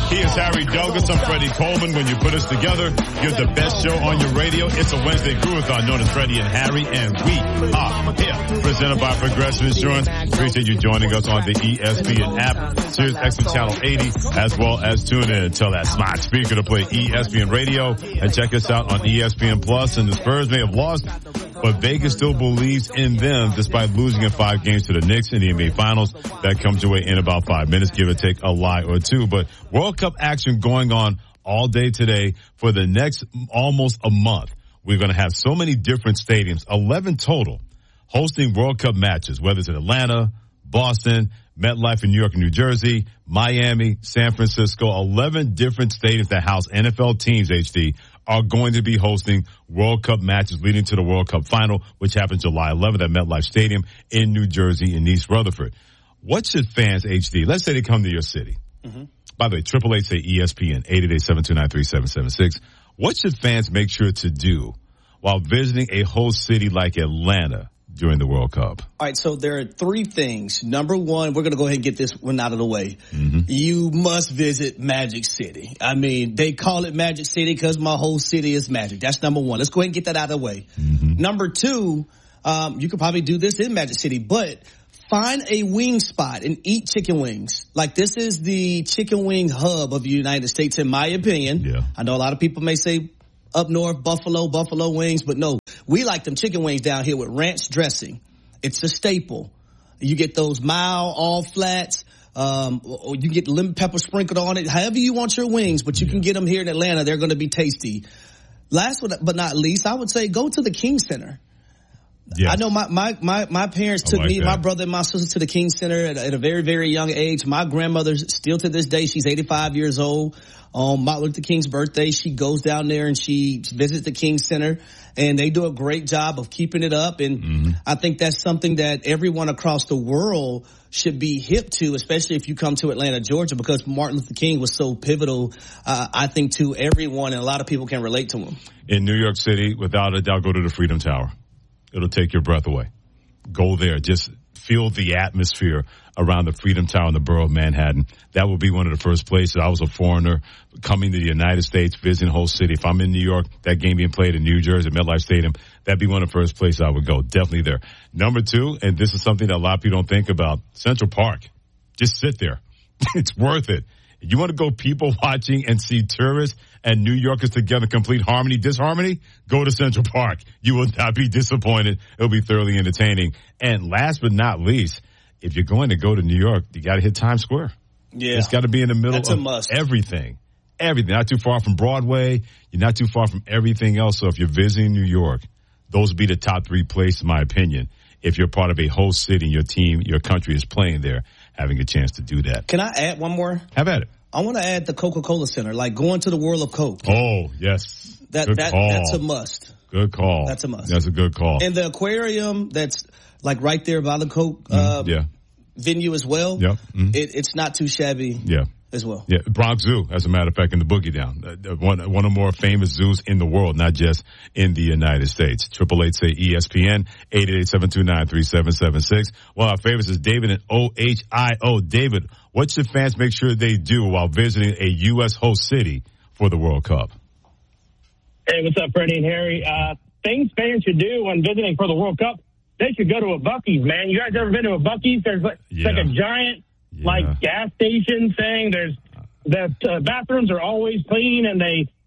He is Harry Douglas. I'm Freddie Coleman. When you put us together, you're the best show on your radio. It's a Wednesday Groove-a-thon known as Freddie and Harry, and we are here. Presented by Progressive Insurance. Appreciate you joining us on the ESPN app, Sirius XM Channel 80, as well as tune in. Tell that smart speaker to play ESPN Radio, and check us out on ESPN Plus. And the Spurs may have lost, but Vegas still believes in them despite losing in 5 games to the Knicks in the NBA Finals. That comes your way in about 5 minutes, give or take a lie or two. But World Cup action going on all day today for the next almost a month. We're going to have so many different stadiums, 11 total, hosting World Cup matches, whether it's in Atlanta, Boston, MetLife in New York and New Jersey, Miami, San Francisco, 11 different stadiums that house NFL teams, HD, are going to be hosting World Cup matches leading to the World Cup final, which happens July 11th at MetLife Stadium in New Jersey in East Rutherford. What should fans, HD, let's say they come to your city. Mm-hmm. By the way, 888 say ESPN, 888-729-3776. What should fans make sure to do while visiting a host city like Atlanta during the World Cup? All right, so there are 3 things. Number one, we're going to go ahead and get this one out of the way. Mm-hmm. You must visit Magic City. I mean, they call it Magic City because my whole city is magic. That's number one. Let's go ahead and get that out of the way. Mm-hmm. Number 2, you could probably do this in Magic City, but find a wing spot and eat chicken wings. Like, this is the chicken wing hub of the United States, in my opinion. Yeah. I know a lot of people may say up north, Buffalo wings, but no, we like them chicken wings down here with ranch dressing. It's a staple. You get those mild, all flats, or you get lemon pepper sprinkled on it, however you want your wings, but you can get them here in Atlanta. They're going to be tasty. Last but not least, I would say go to the King Center. Yes. I know my parents took me, my brother and my sister to the King Center at a very, very young age. My grandmother, still to this day, she's 85 years old. On Martin Luther King's birthday, she goes down there and she visits the King Center, and they do a great job of keeping it up. And I think that's something that everyone across the world should be hip to, especially if you come to Atlanta, Georgia, because Martin Luther King was so pivotal, I think, to everyone, and a lot of people can relate to him. In New York City, without a doubt, go to the Freedom Tower. It'll take your breath away. Go there. Just feel the atmosphere around the Freedom Tower in the borough of Manhattan. That will be one of the first places. I was a foreigner coming to the United States, visiting Whole City. If I'm in New York, that game being played in New Jersey at MetLife Stadium, that'd be one of the first places I would go. Definitely there. Number 2, and this is something that a lot of people don't think about, Central Park. Just sit there. It's worth it. You want to go people watching and see tourists and New Yorkers together, complete harmony, disharmony? Go to Central Park. You will not be disappointed. It'll be thoroughly entertaining. And last but not least, if you're going to go to New York, you got to hit Times Square. Yeah. It's got to be in the middle of everything. Everything. Not too far from Broadway. You're not too far from everything else. So if you're visiting New York, those would be the top 3 places, in my opinion, if you're part of a host city and your team, your country is playing there, having a chance to do that. Can I add one more? Have at it. I want to add the Coca-Cola Center, like going to the World of Coke. Oh, yes. That's a must. Good call. That's a must. That's a good call. And the aquarium that's like right there by the Coke venue as well. Yep. Mm-hmm. It's not too shabby. Yeah. As well. Yeah, Bronx Zoo, as a matter of fact, in the Boogie Down. One of the more famous zoos in the world, not just in the United States. 888 say ESPN, 888-729-3776. One of our favorites is David in Ohio. David, what should fans make sure they do while visiting a U.S. host city for the World Cup? Hey, what's up, Freddie and Harry? Things fans should do when visiting for the World Cup, they should go to a Buc-ee's, man. You guys ever been to a Buc-ee's? There's it's like a giant gas station thing. There's the bathrooms are always clean, and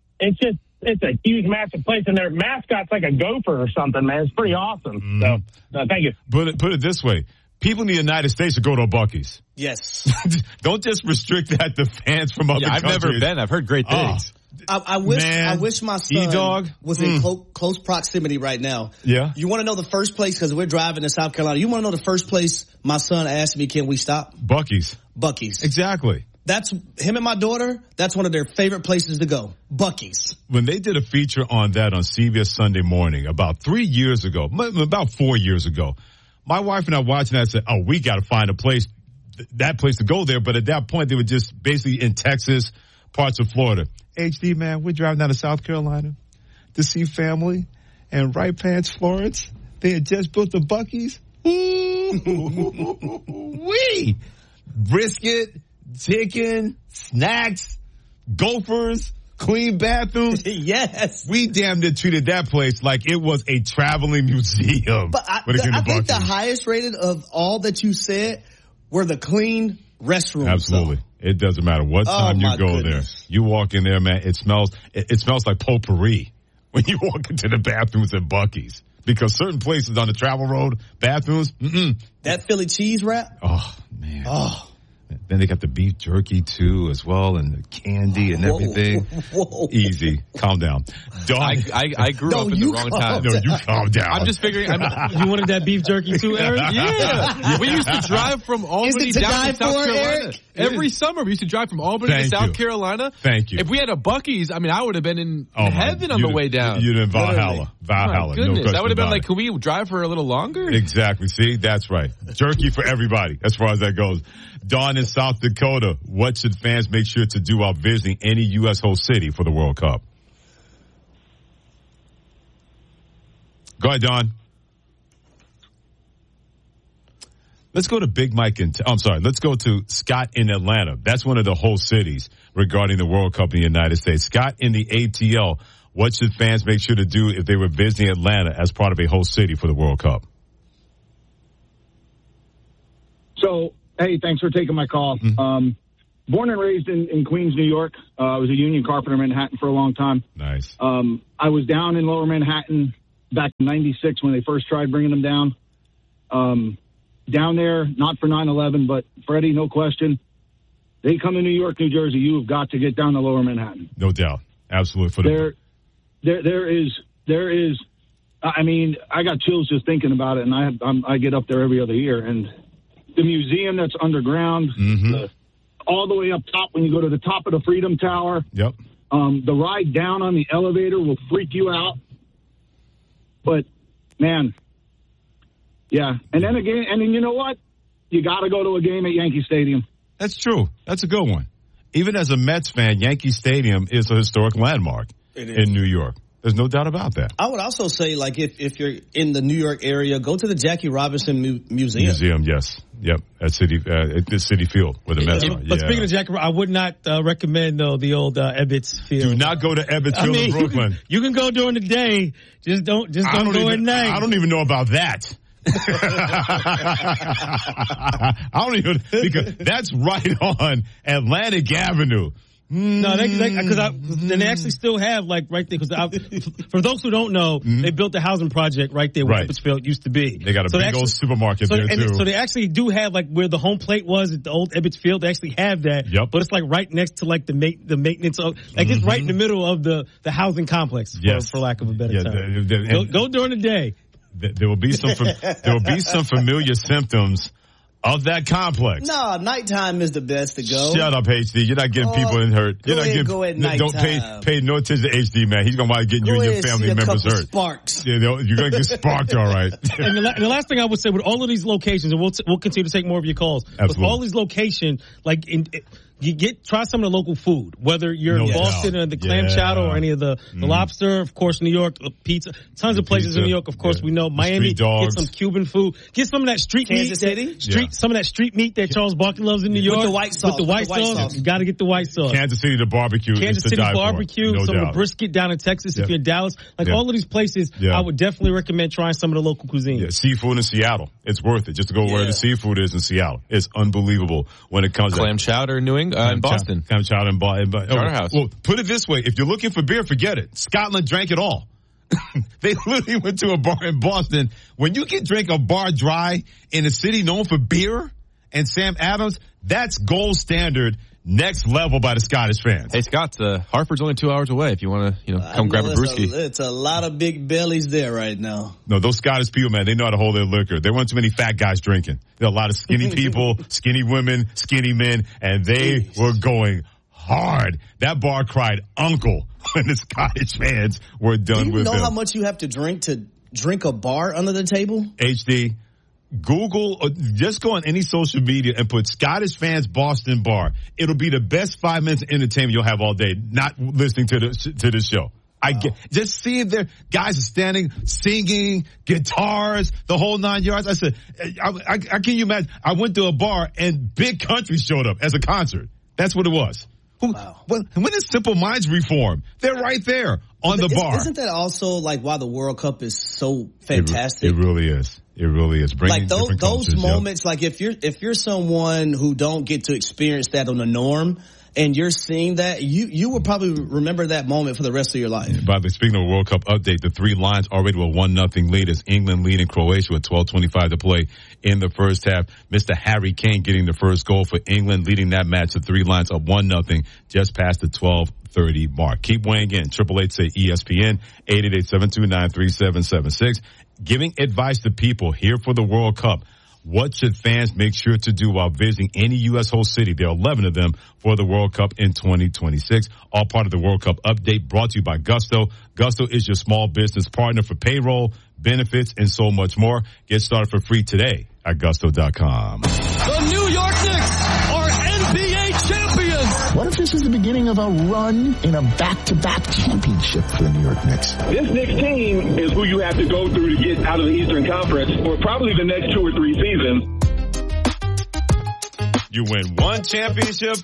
it's a huge, massive place, and their mascot's like a gopher or something, man. It's pretty awesome. So, thank you. Put it this way. People in the United States should go to a Buc-ee's. Yes. Don't just restrict that to fans from other countries. I've never been. I've heard great things. I wish my son E-Dog was in close proximity right now. Yeah. You want to know the first place, because we're driving to South Carolina. You want to know the first place my son asked me, can we stop? Buc-ee's. Exactly. That's him and my daughter. That's one of their favorite places to go. Buc-ee's. When they did a feature on that on CBS Sunday Morning about 3 years ago, about 4 years ago, my wife and I watching that said, we got to find a place, that place to go there. But at that point, they were just basically in Texas, parts of Florida. HD, man, we're driving down to South Carolina to see family. And Right Pants Florence, they had just built the Buc-ee's. Brisket, chicken, snacks, Gophers, clean bathrooms. Yes. We damn near treated that place like it was a traveling museum. But I think the highest rated of all that you said were the clean restrooms. Absolutely. Though. It doesn't matter what time you go there. You walk in there, man, it smells like potpourri when you walk into the bathrooms at Buc-ee's. Because certain places on the travel road, bathrooms, That Philly cheese wrap? Oh, man. Oh. Then they got the beef jerky, too, as well, and the candy and everything. Whoa. Easy. Calm down. I grew up in the wrong time. No, you calm down. I'm just figuring. You wanted that beef jerky, too, Eric? Yeah. We used to drive from Albany down to South Carolina. Eric? Every summer, we used to drive from Albany to South Carolina. Thank you. If we had a Buc-ee's, I mean, I would have been in heaven on the way down. You'd have Valhalla. My goodness. That would have been like, can we drive for a little longer? Exactly. See, that's right. Jerky for everybody, as far as that goes. Dawn in South Dakota, what should fans make sure to do while visiting any U.S. host city for the World Cup? Go ahead, Dawn. Let's go to Big Mike let's go to Scott in Atlanta. That's one of the host cities regarding the World Cup in the United States. Scott in the ATL, what should fans make sure to do if they were visiting Atlanta as part of a host city for the World Cup? So, hey, thanks for taking my call. Born and raised in Queens, New York. I was a union carpenter in Manhattan for a long time. Nice. I was down in Lower Manhattan back in '96 when they first tried bringing them down. Down there, not for 9/11, but Freddie, no question. They come to New York, New Jersey. You have got to get down to Lower Manhattan. No doubt, absolutely. There is. I mean, I got chills just thinking about it, and I get up there every other year, and the museum that's underground, all the way up top when you go to the top of the Freedom Tower. Yep. The ride down on the elevator will freak you out. But, man, yeah. And then you know what? You got to go to a game at Yankee Stadium. That's true. That's a good one. Even as a Mets fan, Yankee Stadium is a historic landmark in New York. There's no doubt about that. I would also say, like, if you're in the New York area, go to the Jackie Robinson Museum. Yes. Yep. At Citi Field where the Mets are. But speaking of Jackie, I would not recommend, though, the old Ebbets Field. Do not go to Ebbets Field in Brooklyn. You can go during the day. Just don't go at night. I don't even know about that. Because that's right on Atlantic Avenue. No, they actually still have, like, right there, because for those who don't know, they built the housing project right there where Ebbets used to be. They got a big old supermarket there, too. So they actually do have, like, where the home plate was at the old Ebbets Field, they actually have that. Yep. But it's, like, right next to, like, the maintenance of, like, it's right in the middle of the housing complex, for lack of a better term. Go during the day. There will be some familiar symptoms of that complex. No, nighttime is the best to go. Shut up, HD. You're not getting people hurt. You're not getting. Go at nighttime. Don't pay no attention to HD, man. He's gonna want to get you and your family members hurt. Sparks. Yeah, you're gonna get sparked, all right. And the last thing I would say with all of these locations, and we'll continue to take more of your calls. Absolutely. With all these locations, like try some of the local food, whether you're in Boston or the clam chowder or any of the lobster, of course, New York, pizza, tons of places in New York, of course, we know. Miami, get some Cuban food. Get some of that street Kansas meat. City? Some of that street meat that Charles Barkley loves in New York. With the white sauce. With the white sauce. You got to get the white sauce. Kansas City, the barbecue. Kansas City barbecue, no some doubt. of the brisket down in Texas if you're in Dallas. Like all of these places, I would definitely recommend trying some of the local cuisine. Yeah, seafood in Seattle. It's worth it just to go where the seafood is in Seattle. It's unbelievable when it comes to clam chowder in in Boston. Clam chowder in Boston. Charterhouse. Well, put it this way. If you're looking for beer, forget it. Scotland drank it all. They literally went to a bar in Boston. When you can drink a bar dry in a city known for beer and Sam Adams, that's gold standard, next level by the Scottish fans. Hey, Scott, Hartford's only 2 hours away if you want to, come grab a brewski. It's a lot of big bellies there right now. No, those Scottish people, man, they know how to hold their liquor. There weren't too many fat guys drinking. There were a lot of skinny people, skinny women, skinny men, and they were going hard. That bar cried uncle when the Scottish fans were done with them. Do you know how much you have to drink a bar under the table? HD, Google, or just go on any social media and put Scottish fans Boston bar. It'll be the best 5 minutes of entertainment you'll have all day, not listening to the show. Just seeing their guys are standing, singing, guitars, the whole 9 yards. I said, I can you imagine? I went to a bar and Big Country showed up as a concert. That's what it was. When is Simple Minds reform? They're right there on the bar. Isn't that also like why the World Cup is so fantastic? It really is. It really is. Bringing like those moments, yep. Like if you're someone who don't get to experience that on the norm, and you're seeing that, you will probably remember that moment for the rest of your life. By the way, speaking of World Cup update, the three lines already with 1-0 lead as England leading Croatia with 12:25 to play in the first half. Mr. Harry Kane getting the first goal for England, leading that match. The three lines up 1-0 just past the 12:30 mark. Keep weighing in. 888-ESPN, 888-729-3776. Giving advice to people here for the World Cup. What should fans make sure to do while visiting any U.S. host city? There are 11 of them for the World Cup in 2026. All part of the World Cup update brought to you by Gusto. Gusto is your small business partner for payroll, benefits, and so much more. Get started for free today at Gusto.com. The New York Knicks are NBA champions. What if this is the beginning of a run in a back-to-back championship for the New York Knicks? This Knicks team is who you have to go through to get out of the Eastern Conference for probably the next 2 or 3 seasons. You win one championship,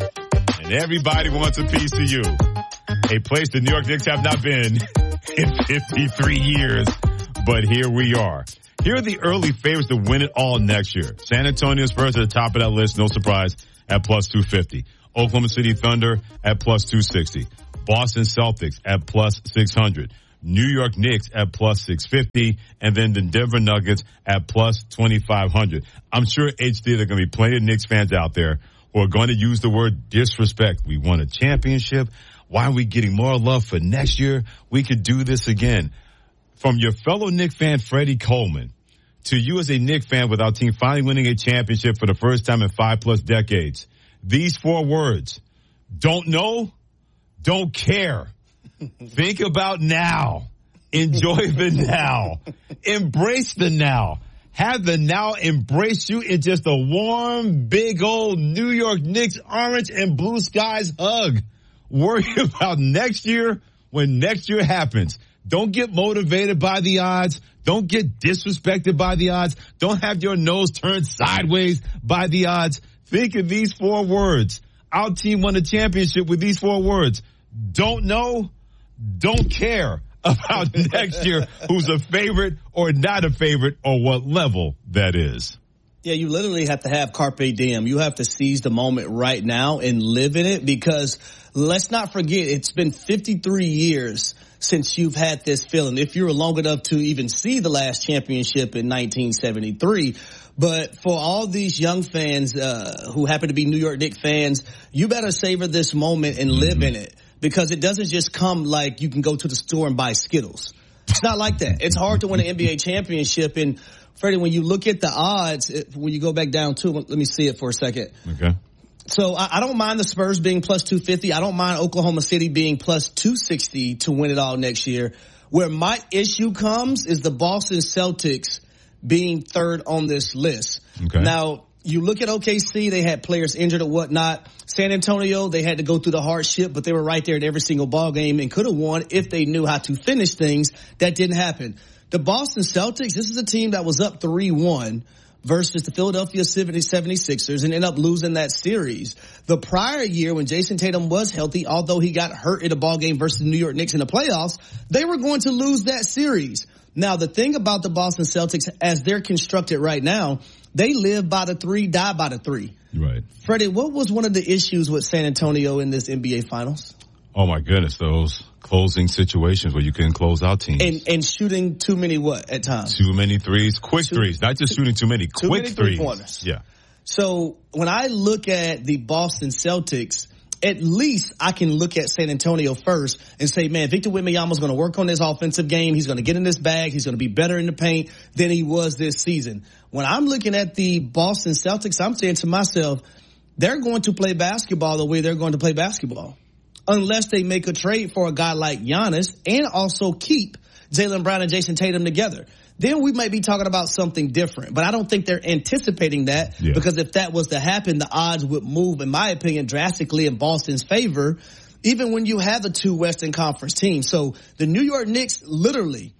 and everybody wants a piece of you. A place the New York Knicks have not been in 53 years, but here we are. Here are the early favorites to win it all next year. San Antonio Spurs at the top of that list, no surprise, at plus 250. Oklahoma City Thunder at plus 260. Boston Celtics at plus 600. New York Knicks at plus 650. And then the Denver Nuggets at plus 2,500. I'm sure HD, there are going to be plenty of Knicks fans out there who are going to use the word disrespect. We won a championship. Why are we getting more love for next year? We could do this again. From your fellow Knicks fan, Freddie Coleman, to you as a Knicks fan with our team finally winning a championship for the first time in 5+ decades. These 4 words: don't know, don't care. Think about now. Enjoy the now. Embrace the now. Have the now embrace you in just a warm, big old New York Knicks orange and blue skies hug. Worry about next year when next year happens. Don't get motivated by the odds. Don't get disrespected by the odds. Don't have your nose turned sideways by the odds. Think of these 4 words. Our team won a championship with these 4 words. Don't know, don't care about next year who's a favorite or not a favorite or what level that is. Yeah, you literally have to have carpe diem. You have to seize the moment right now and live in it, because let's not forget, it's been 53 years since you've had this feeling. If you were long enough to even see the last championship in 1973. But for all these young fans who happen to be New York Knicks fans, you better savor this moment and live in it, because it doesn't just come like you can go to the store and buy Skittles. It's not like that. It's hard to win an NBA championship. And Freddie, when you look at the odds, when you go back down to, let me see it for a second. Okay. So I don't mind the Spurs being plus 250. I don't mind Oklahoma City being plus 260 to win it all next year. Where my issue comes is the Boston Celtics being third on this list. Okay. Now, you look at OKC, they had players injured or whatnot. San Antonio, they had to go through the hardship, but they were right there in every single ball game and could have won if they knew how to finish things. That didn't happen. The Boston Celtics, this is a team that was up 3-1 versus the Philadelphia 76ers and ended up losing that series. The prior year when Jason Tatum was healthy, although he got hurt in a ball game versus the New York Knicks in the playoffs, they were going to lose that series. Now, the thing about the Boston Celtics, as they're constructed right now, they live by the 3, die by the 3. Right. Freddie, what was one of the issues with San Antonio in this NBA Finals? Oh, my goodness, those closing situations where you couldn't close out teams. And shooting too many what at times? Too many threes, quick threes, not just shooting too many, quick threes. Three-pointers. Yeah. So when I look at the Boston Celtics, at least I can look at San Antonio first and say, man, Victor Wembanyama's going to work on his offensive game. He's going to get in this bag. He's going to be better in the paint than he was this season. When I'm looking at the Boston Celtics, I'm saying to myself, they're going to play basketball the way they're going to play basketball, unless they make a trade for a guy like Giannis and also keep Jaylen Brown and Jason Tatum together. Then we might be talking about something different. But I don't think they're anticipating that, because if that was to happen, the odds would move, in my opinion, drastically in Boston's favor, even when you have the 2 Western Conference teams. So the New York Knicks, literally,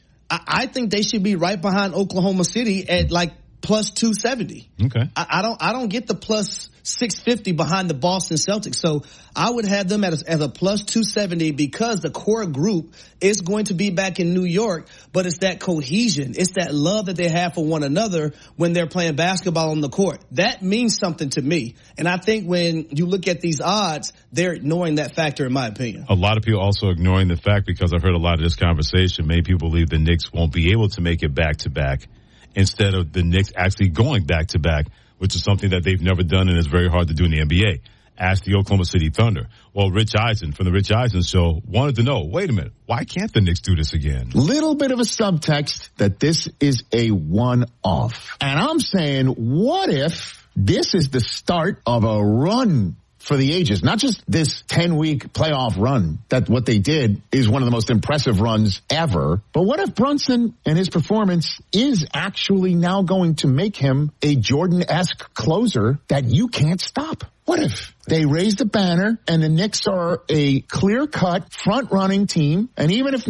I think they should be right behind Oklahoma City at like plus 270. Okay. I don't get the plus 650 behind the Boston Celtics. So I would have them as a plus 270 because the core group is going to be back in New York, but it's that cohesion. It's that love that they have for one another when they're playing basketball on the court. That means something to me. And I think when you look at these odds, they're ignoring that factor, in my opinion. A lot of people also ignoring the fact, because I've heard a lot of this conversation, many people believe the Knicks won't be able to make it back-to-back instead of the Knicks actually going back-to-back, which is something that they've never done and is very hard to do in the NBA. Ask the Oklahoma City Thunder. Well, Rich Eisen from the Rich Eisen Show wanted to know, wait a minute, why can't the Knicks do this again? Little bit of a subtext that this is a one-off. And I'm saying, what if this is the start of a run for the ages? Not just this 10-week playoff run, that what they did is one of the most impressive runs ever. But what if Brunson and his performance is actually now going to make him a Jordan-esque closer that you can't stop? What if they raise the banner and the Knicks are a clear-cut front-running team? And even if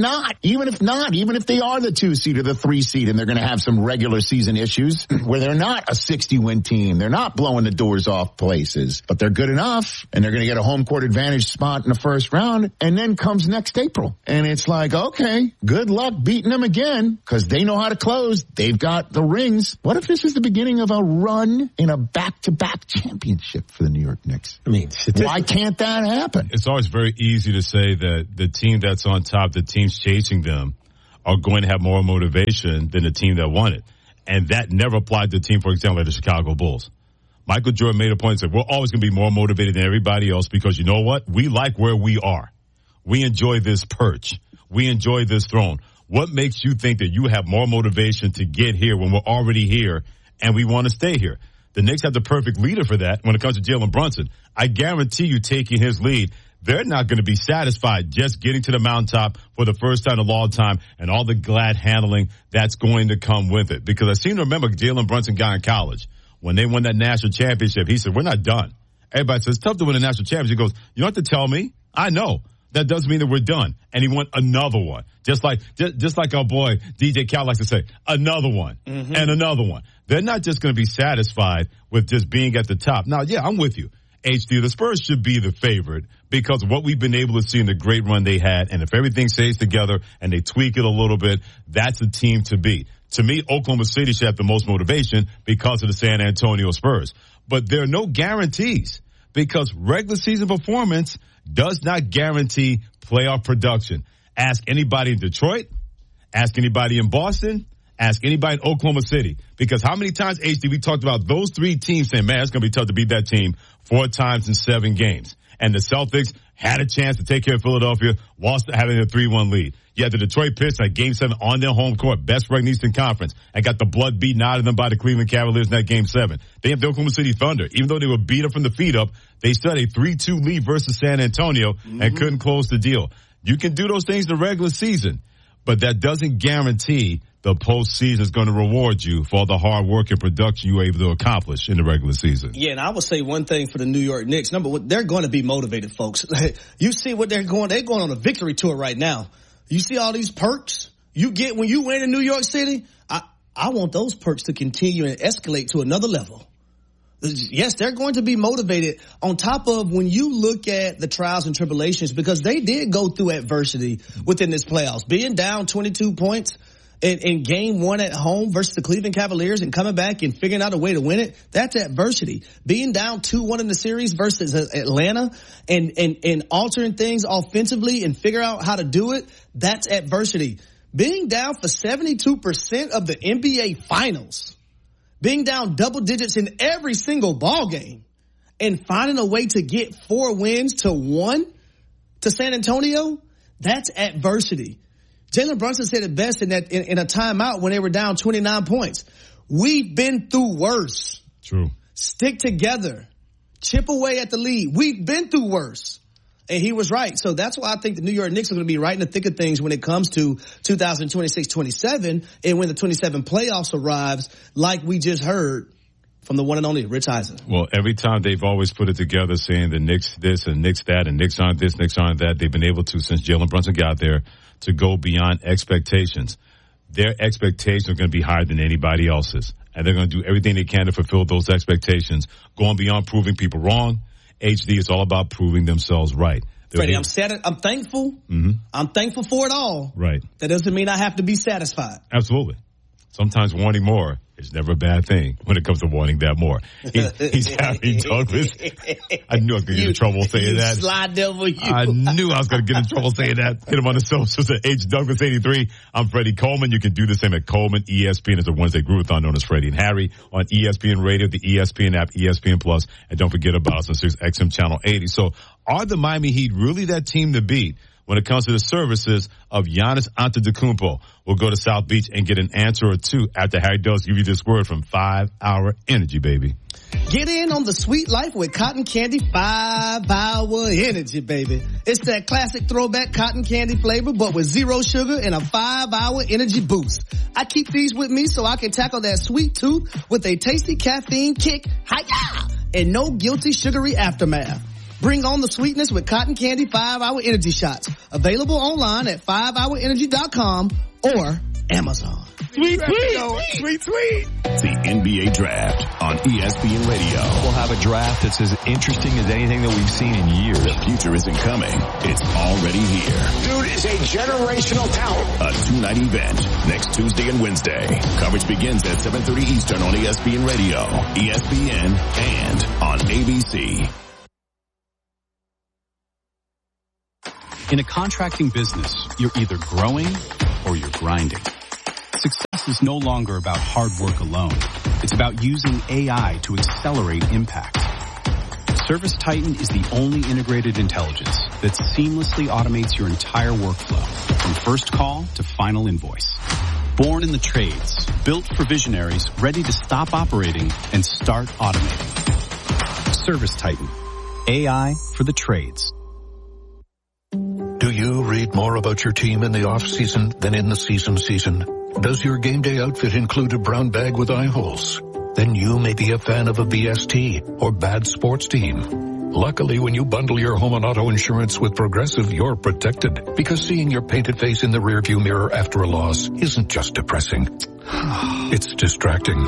they are the 2 seed or the 3 seed and they're going to have some regular season issues where they're not a 60-win team, they're not blowing the doors off places, but they're good enough and they're going to get a home court advantage spot in the first round, and then comes next April. And it's like, okay, good luck beating them again because they know how to close. They've got the rings. What if this is the beginning of a run in a back-to-back championship for the New York Knicks? I mean, why can't that happen? It's always very easy to say that the team that's on top, the teams chasing them, are going to have more motivation than the team that won it. And that never applied to the team, for example, like the Chicago Bulls. Michael Jordan made a point and said, we're always going to be more motivated than everybody else because you know what? We like where we are. We enjoy this perch. We enjoy this throne. What makes you think that you have more motivation to get here when we're already here and we want to stay here? The Knicks have the perfect leader for that when it comes to Jalen Brunson. I guarantee you, taking his lead, they're not going to be satisfied just getting to the mountaintop for the first time in a long time and all the glad handling that's going to come with it. Because I seem to remember Jalen Brunson guy in college, when they won that national championship, he said, we're not done. Everybody says, it's tough to win a national championship. He goes, you don't have to tell me. I know. That doesn't mean that we're done. And he won another one. Just like our boy DJ Cal likes to say, another one and another one. They're not just going to be satisfied with just being at the top. Now, yeah, I'm with you. HD, the Spurs should be the favorite because of what we've been able to see in the great run they had. And if everything stays together and they tweak it a little bit, that's a team to beat. To me, Oklahoma City should have the most motivation because of the San Antonio Spurs. But there are no guarantees because regular season performance does not guarantee playoff production. Ask anybody in Detroit. Ask anybody in Boston. Ask anybody in Oklahoma City. Because how many times, HD, we talked about those 3 teams saying, man, it's going to be tough to beat that team 4 times in 7 games. And the Celtics had a chance to take care of Philadelphia whilst having a 3-1 lead. Yeah, the Detroit Pistons at Game 7 on their home court, best ranked Eastern Conference, and got the blood beaten out of them by the Cleveland Cavaliers in that Game 7. They have the Oklahoma City Thunder. Even though they were beat up from the feet up, they still had a 3-2 lead versus San Antonio and couldn't close the deal. You can do those things in the regular season, but that doesn't guarantee the postseason is going to reward you for all the hard work and production you were able to accomplish in the regular season. Yeah, and I would say one thing for the New York Knicks. Number one, they're going to be motivated, folks. You see what they're going on a victory tour right now. You see all these perks you get when you win in New York City. I want those perks to continue and escalate to another level. Yes, they're going to be motivated on top of when you look at the trials and tribulations, because they did go through adversity within this playoffs. Being down 22 points in game 1 at home versus the Cleveland Cavaliers and coming back and figuring out a way to win it, that's adversity. Being down 2-1 in the series versus Atlanta and altering things offensively and figure out how to do it, that's adversity. Being down for 72% of the NBA Finals, being down double digits in every single ball game, and finding a way to get 4 wins to 1 to San Antonio, that's adversity. Jalen Brunson said it best in a timeout when they were down 29 points. We've been through worse. True. Stick together. Chip away at the lead. We've been through worse. And he was right. So that's why I think the New York Knicks are going to be right in the thick of things when it comes to 2026-27 and when the 27 playoffs arrives, like we just heard from the one and only Rich Eisen. Well, every time they've always put it together saying the Knicks this and Knicks that and Knicks aren't this, Knicks aren't that. They've been able to, since Jalen Brunson got there, to go beyond expectations. Their expectations are going to be higher than anybody else's. and they're going to do everything they can to fulfill those expectations. Going beyond proving people wrong, HD is all about proving themselves right. Freddie, I'm thankful. Mm-hmm. I'm thankful for it all. Right. That doesn't mean I have to be satisfied. Absolutely. Sometimes wanting more is never a bad thing when it comes to wanting that more. He's Harry Douglas. I knew I was going to get in trouble saying that. Slide devil, you. I knew I was going to get in trouble saying that. Hit him on the socials at HDouglas83. I'm Freddie Coleman. You can do the same at Coleman. ESPN is a Wednesday Groovathon known as Freddie and Harry on ESPN Radio, the ESPN app, ESPN Plus, and don't forget about us on 6XM Channel 80. So are the Miami Heat really that team to beat when it comes to the services of Giannis Antetokounmpo? We'll go to South Beach and get an answer or two after Harry does give you this word from 5 Hour Energy, baby. Get in on the sweet life with Cotton Candy 5 Hour Energy, baby. It's that classic throwback cotton candy flavor, but with 0 sugar and a 5 Hour Energy boost. I keep these with me so I can tackle that sweet tooth with a tasty caffeine kick, hi-ya, and no guilty sugary aftermath. Bring on the sweetness with Cotton Candy 5 Hour Energy Shots. Available online at 5hourenergy.com or Amazon. Sweet, sweet, sweet. The NBA Draft on ESPN Radio. We'll have a draft that's as interesting as anything that we've seen in years. The future isn't coming. It's already here. Dude is a generational talent. A 2-night event next Tuesday and Wednesday. Coverage begins at 7:30 Eastern on ESPN Radio, ESPN, and on ABC. In a contracting business, you're either growing or you're grinding. Success is no longer about hard work alone. It's about using AI to accelerate impact. ServiceTitan is the only integrated intelligence that seamlessly automates your entire workflow, from first call to final invoice. Born in the trades, built for visionaries ready to stop operating and start automating. ServiceTitan. AI for the trades. Do you read more about your team in the off-season than in the season? Does your game day outfit include a brown bag with eye holes? Then you may be a fan of a BST or bad sports team. Luckily, when you bundle your home and auto insurance with Progressive, you're protected. Because seeing your painted face in the rearview mirror after a loss isn't just depressing. It's distracting.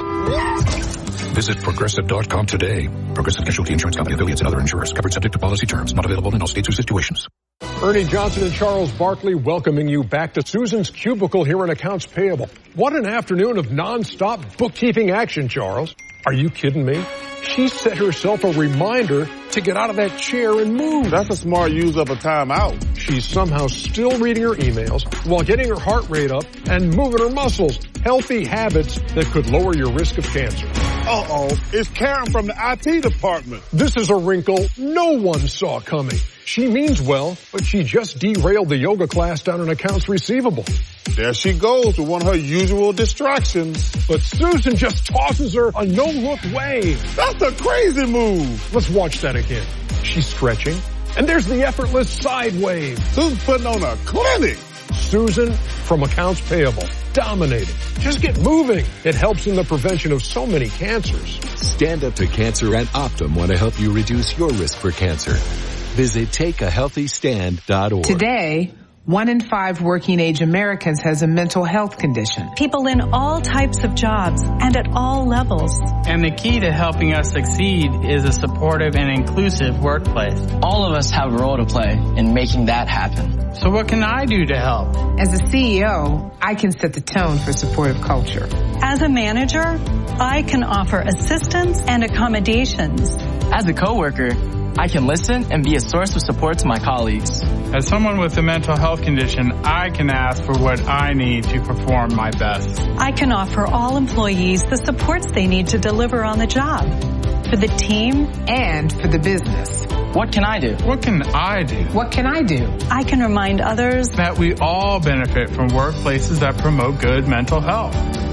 Visit Progressive.com today. Progressive Casualty Insurance Company, affiliates, and other insurers. Covered subject to policy terms. Not available in all states or situations. Ernie Johnson and Charles Barkley welcoming you back to Susan's Cubicle here in Accounts Payable. What an afternoon of nonstop bookkeeping action, Charles. Are you kidding me? She set herself a reminder to get out of that chair and move. That's a smart use of a timeout. She's somehow still reading her emails while getting her heart rate up and moving her muscles. Healthy habits that could lower your risk of cancer. Uh-oh, it's Karen from the IT department. This is a wrinkle no one saw coming. She means well, but she just derailed the yoga class down in accounts receivable. There she goes with one of her usual distractions. But Susan just tosses her a no-look wave. That's a crazy move. Let's watch that again. She's stretching, and there's the effortless side wave. Susan's putting on a clinic. Susan from Accounts Payable. Dominating. Just get moving. It helps in the prevention of so many cancers. Stand Up to Cancer and Optum want to help you reduce your risk for cancer. Visit takeahealthystand.org. Today, 1 in 5 working-age Americans has a mental health condition. People in all types of jobs and at all levels. And the key to helping us succeed is a supportive and inclusive workplace. All of us have a role to play in making that happen. So what can I do to help? As a CEO, I can set the tone for supportive culture. As a manager, I can offer assistance and accommodations. As a coworker, I can listen and be a source of support to my colleagues. As someone with a mental health condition, I can ask for what I need to perform my best. I can offer all employees the supports they need to deliver on the job, for the team and for the business. What can I do? What can I do? What can I do? I can remind others that we all benefit from workplaces that promote good mental health.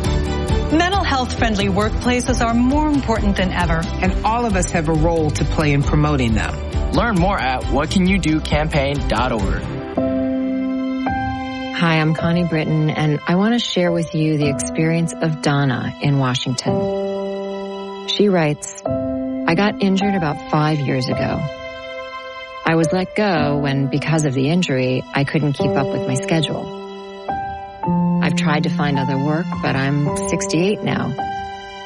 Mental health-friendly workplaces are more important than ever. And all of us have a role to play in promoting them. Learn more at whatcanyoudocampaign.org. Hi, I'm Connie Britton, and I want to share with you the experience of Donna in Washington. She writes, I got injured about 5 years ago. I was let go when, because of the injury, I couldn't keep up with my schedule. I've tried to find other work, but I'm 68 now.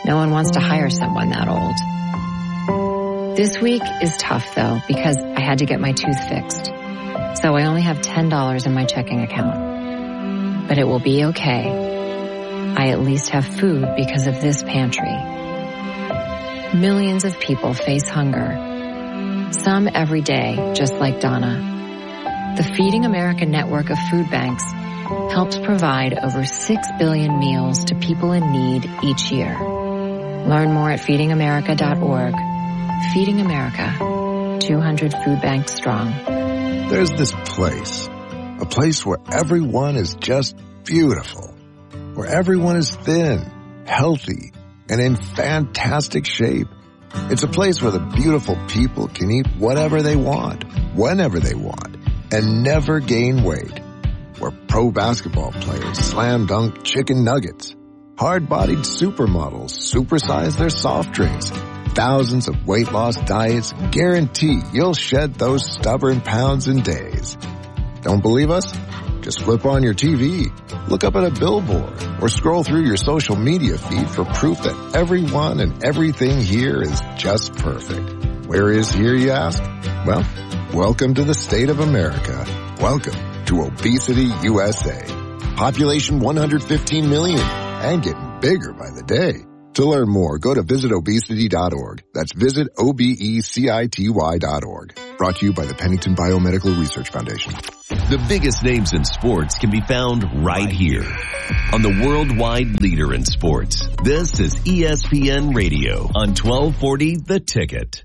No one wants to hire someone that old. This week is tough, though, because I had to get my tooth fixed. So I only have $10 in my checking account. But it will be okay. I at least have food because of this pantry. Millions of people face hunger. Some every day, just like Donna. The Feeding America network of food banks helps provide over 6 billion meals to people in need each year. Learn more at feedingamerica.org. Feeding America, 200 food banks strong. There's this place, a place where everyone is just beautiful, where everyone is thin, healthy, and in fantastic shape. It's a place where the beautiful people can eat whatever they want, whenever they want, and never gain weight. Where pro basketball players slam dunk chicken nuggets, hard-bodied supermodels supersize their soft drinks. Thousands of weight loss diets guarantee you'll shed those stubborn pounds in days. Don't believe us? Just flip on your TV, look up at a billboard, or scroll through your social media feed for proof that everyone and everything here is just perfect. Where is here, you ask? Well, welcome to the state of America. Welcome to Obesity USA. Population 115 million and getting bigger by the day. To learn more, go to visitobesity.org. That's visitobecity.org. Brought to you by the Pennington Biomedical Research Foundation. The biggest names in sports can be found right here on the worldwide leader in sports. This is ESPN Radio on 1240 The Ticket.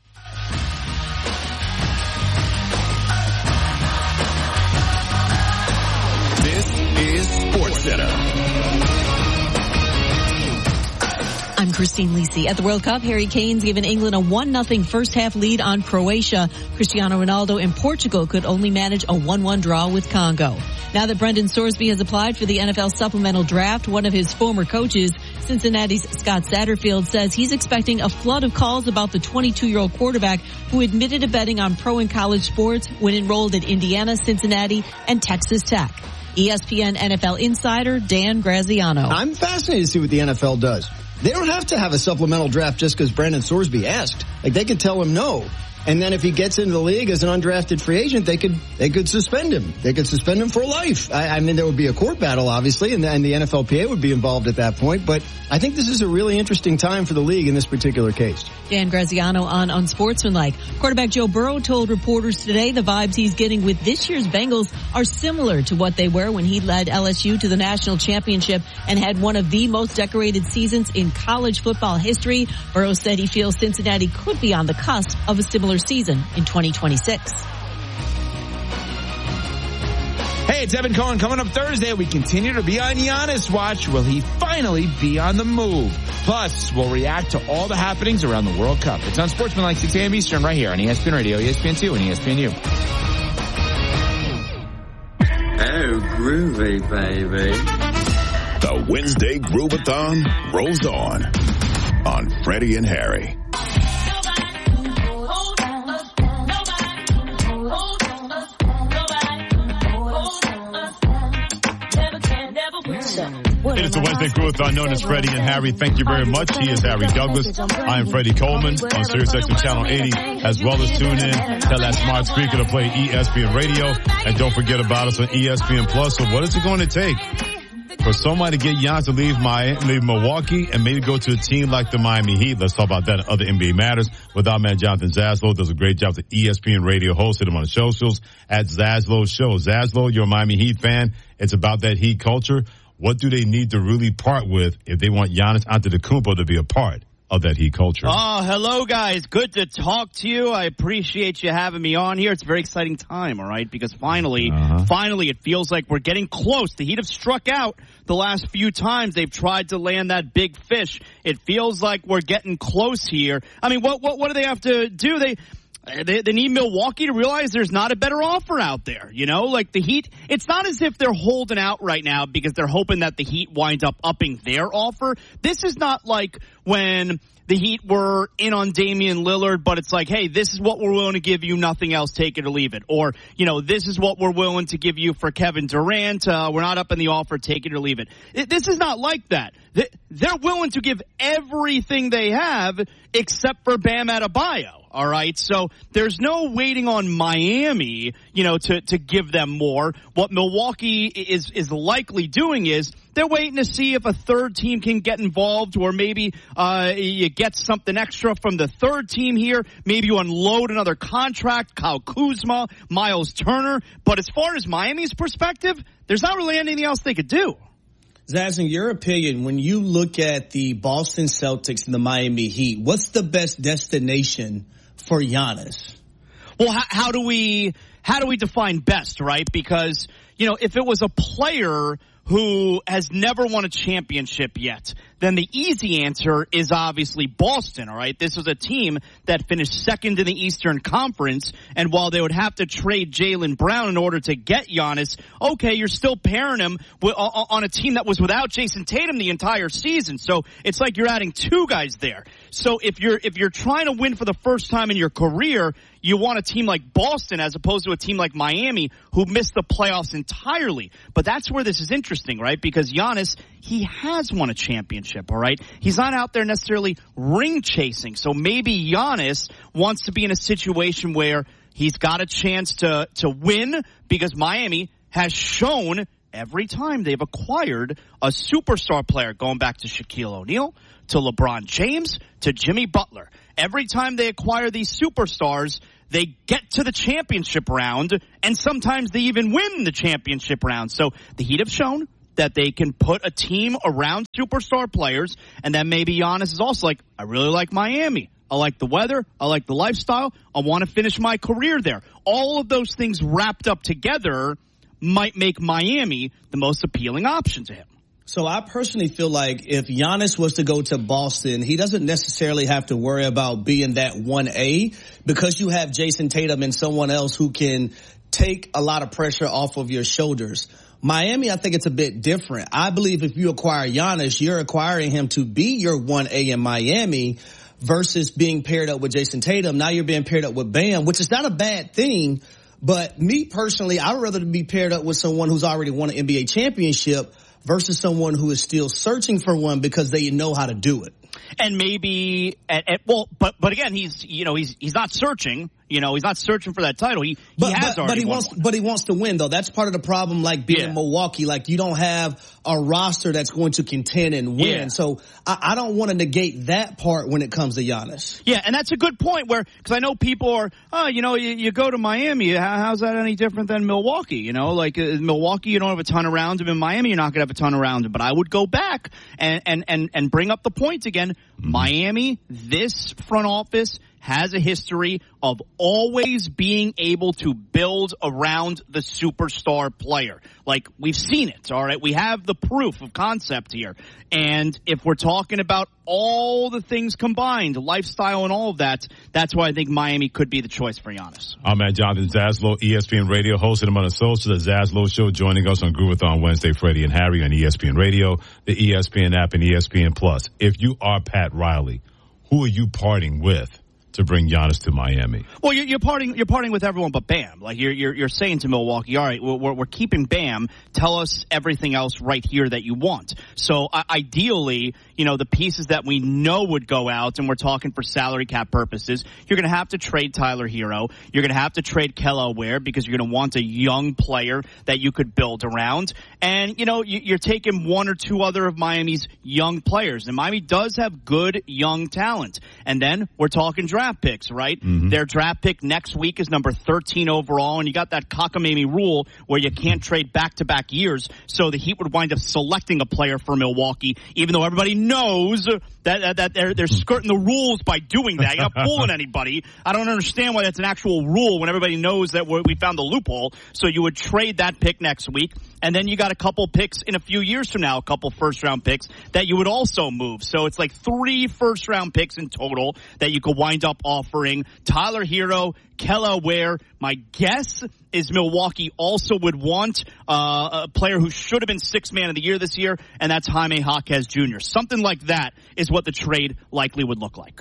This is SportsCenter. I'm Christine Lisi. At the World Cup, Harry Kane's given England a 1-0 first-half lead on Croatia. Cristiano Ronaldo and Portugal could only manage a 1-1 draw with Congo. Now that Brendan Sorsby has applied for the NFL supplemental draft, one of his former coaches, Cincinnati's Scott Satterfield, says he's expecting a flood of calls about the 22-year-old quarterback who admitted to betting on pro and college sports when enrolled at Indiana, Cincinnati, and Texas Tech. ESPN NFL insider Dan Graziano. I'm fascinated to see what the NFL does. They don't have to have a supplemental draft just because Brandon Sorsby asked. Like, they could tell him no. And then if he gets into the league as an undrafted free agent, they could suspend him. They could suspend him for life. I mean, there would be a court battle, obviously, and the NFLPA would be involved at that point. But I think this is a really interesting time for the league in this particular case. Dan Graziano on Unsportsmanlike. Quarterback Joe Burrow told reporters today the vibes he's getting with this year's Bengals are similar to what they were when he led LSU to the national championship and had one of the most decorated seasons in college football history. Burrow said he feels Cincinnati could be on the cusp of a similar season in 2026. Hey, it's Evan Cohen. Coming up Thursday, we continue to be on Giannis watch. Will he finally be on the move? Plus, we'll react to all the happenings around the World Cup. It's on Sportsmanlike 6 a.m. Eastern right here on ESPN Radio, ESPN2, and ESPNU. Oh, groovy, baby. The Wednesday Groovathon rolls on Freddie and Harry. It is the Wednesday Groovathon known as Freddie and Harry. Thank you very much. He is Harry Douglas. I am Freddie Coleman on SiriusXM Channel 80, as well as tune in, tell that smart speaker to play ESPN Radio, and don't forget about us on ESPN Plus. So what is it going to take for somebody to get Giannis to leave Milwaukee and maybe go to a team like the Miami Heat? Let's talk about that in other NBA matters with our man Jonathan Zaslow. Does a great job with ESPN Radio, hosted him on the socials at Zaslow Show. Zaslow, you're a Miami Heat fan. It's about that Heat culture. What do they need to really part with if they want Giannis Antetokounmpo to be a part of that Heat culture? Oh, hello, guys. Good to talk to you. I appreciate you having me on here. It's a very exciting time, all right, because finally it feels like we're getting close. The Heat have struck out the last few times they've tried to land that big fish. It feels like we're getting close here. I mean, what do they have to do? They need Milwaukee to realize there's not a better offer out there. You know, like the Heat, it's not as if they're holding out right now because they're hoping that the Heat winds up upping their offer. This is not like when the Heat were in on Damian Lillard, but it's like, hey, this is what we're willing to give you, nothing else, take it or leave it. Or, you know, this is what we're willing to give you for Kevin Durant. We're not up in the offer, take it or leave it. This is not like that. They're willing to give everything they have except for Bam Adebayo. All right. So there's no waiting on Miami, you know, to give them more. What Milwaukee is likely doing is they're waiting to see if a third team can get involved, or maybe you get something extra from the third team here. Maybe you unload another contract, Kyle Kuzma, Miles Turner. But as far as Miami's perspective, there's not really anything else they could do. Zaz, in your opinion, when you look at the Boston Celtics and the Miami Heat, what's the best destination for Giannis? Well, how do we define best, right? Because, you know, if it was a player who has never won a championship yet, then the easy answer is obviously Boston, all right? This was a team that finished second in the Eastern Conference, and while they would have to trade Jaylen Brown in order to get Giannis, okay, you're still pairing him on a team that was without Jason Tatum the entire season. So it's like you're adding two guys there. So if you're trying to win for the first time in your career, you want a team like Boston as opposed to a team like Miami who missed the playoffs entirely. But that's where this is interesting, right? Because Giannis, he has won a championship, all right? He's not out there necessarily ring chasing. So maybe Giannis wants to be in a situation where he's got a chance to win, because Miami has shown every time they've acquired a superstar player, going back to Shaquille O'Neal, to LeBron James, to Jimmy Butler. Every time they acquire these superstars, they get to the championship round, and sometimes they even win the championship round. So the Heat have shown that they can put a team around superstar players, and then maybe Giannis is also like, I really like Miami. I like the weather. I like the lifestyle. I want to finish my career there. All of those things wrapped up together might make Miami the most appealing option to him. So I personally feel like if Giannis was to go to Boston, he doesn't necessarily have to worry about being that 1A, because you have Jason Tatum and someone else who can take a lot of pressure off of your shoulders. Miami, I think it's a bit different. I believe if you acquire Giannis, you're acquiring him to be your 1A in Miami versus being paired up with Jason Tatum. Now you're being paired up with Bam, which is not a bad thing. But me personally, I'd rather be paired up with someone who's already won an NBA championship versus someone who is still searching for one because they know how to do it. And maybe, but again, he's not searching. You know, he's not searching for that title. He wants to win, though. That's part of the problem, like being in Milwaukee. Like, you don't have a roster that's going to contend and win. Yeah. So I don't want to negate that part when it comes to Giannis. Yeah, and that's a good point, because I know people are, you go to Miami. How's that any different than Milwaukee? You know, like Milwaukee, you don't have a ton around him. In Miami, you're not going to have a ton around him. But I would go back and bring up the point again. Miami, this front office has a history of always being able to build around the superstar player. Like, we've seen it, all right? We have the proof of concept here. And if we're talking about all the things combined, lifestyle and all of that, that's why I think Miami could be the choice for Giannis. I'm at Jonathan Zaslow, ESPN Radio, hosting him on the social, the Zaslow Show, joining us on Groovathon Wednesday, Freddie and Harry on ESPN Radio, the ESPN app, and ESPN Plus. If you are Pat Riley, who are you parting with to bring Giannis to Miami? Well, you're parting with everyone but Bam. Like, you're saying to Milwaukee, all right, we're keeping Bam. Tell us everything else right here that you want. So ideally, the pieces that we know would go out, and we're talking for salary cap purposes, you're going to have to trade Tyler Hero. You're going to have to trade Kelly Oubre, because you're going to want a young player that you could build around. And, you're taking one or two other of Miami's young players. And Miami does have good young talent. And then we're talking draft picks, right? Mm-hmm. Their draft pick next week is number 13 overall, and you got that cockamamie rule where you can't trade back-to-back years, so the Heat would wind up selecting a player for Milwaukee, even though everybody knows that they're skirting the rules by doing that. You're not fooling anybody. I don't understand why that's an actual rule when everybody knows that we found the loophole. So you would trade that pick next week, and then you got a couple picks in a few years from now, a couple first-round picks that you would also move. So it's like 3 first-round picks in total that you could wind up up offering Tyler Hero, Kelly Ware. My guess is Milwaukee also would want a player who should have been Sixth Man of the Year this year, and that's Jaime Jaquez Jr. Something like that is what the trade likely would look like.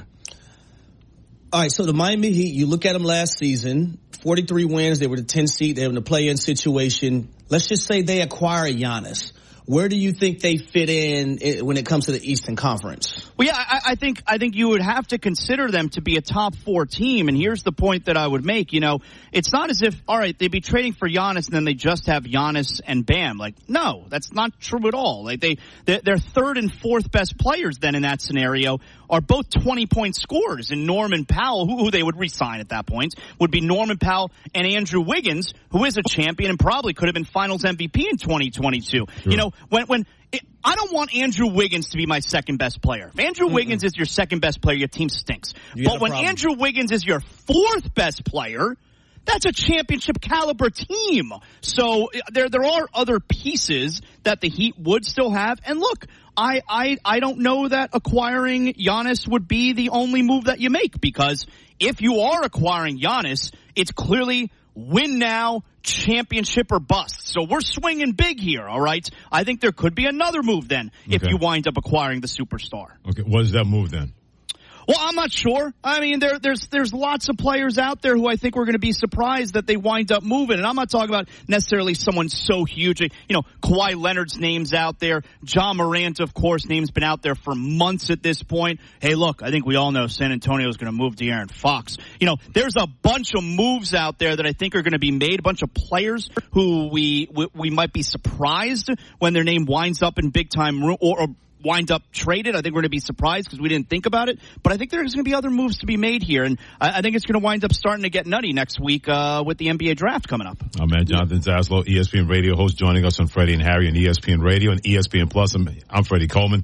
All right, so the Miami Heat, you look at them last season, 43 wins. They were the 10th seed. They were in the play-in situation. Let's just say they acquire Giannis. Where do you think they fit in when it comes to the Eastern Conference? Well, yeah, I think you would have to consider them to be a top 4 team. And here's the point that I would make. You know, it's not as if, all right, they'd be trading for Giannis and then they just have Giannis and Bam. Like, no, that's not true at all. Like, their third and fourth best players then in that scenario are both 20-point scorers. And Norman Powell, who they would re-sign at that point, would be Norman Powell and Andrew Wiggins, who is a champion and probably could have been Finals MVP in 2022. Sure. You know, I don't want Andrew Wiggins to be my second best player. If Andrew Wiggins is your second best player, your team stinks. But when Andrew Wiggins is your fourth best player, that's a championship caliber team. So there are other pieces that the Heat would still have. And look, I don't know that acquiring Giannis would be the only move that you make, because if you are acquiring Giannis, it's clearly win now, championship or bust. So we're swinging big here, all right? I think there could be another move then if you wind up acquiring the superstar. Okay, what is that move then? Well, I'm not sure. I mean, there's lots of players out there who I think we're going to be surprised that they wind up moving. And I'm not talking about necessarily someone so huge. You know, Kawhi Leonard's name's out there. Ja Morant, of course, name's been out there for months at this point. Hey, look, I think we all know San Antonio's going to move De'Aaron Fox. You know, there's a bunch of moves out there that I think are going to be made, a bunch of players who we might be surprised when their name winds up in big-time or wind up traded. I think we're going to be surprised because we didn't think about it. But I think there's going to be other moves to be made here. And I think it's going to wind up starting to get nutty next week with the NBA draft coming up. Oh, man, Jonathan Zaslow, ESPN Radio host, joining us on Freddie and Harry on ESPN Radio and ESPN Plus. I'm Freddie Coleman.